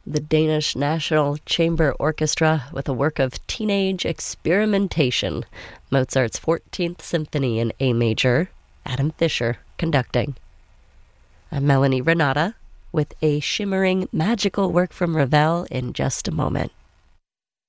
the Danish National Chamber Orchestra with a work of teenage experimentation, Mozart's 14th Symphony in A major, Adam Fischer conducting. I'm Melanie Renata with a shimmering magical work from Ravel in just a moment.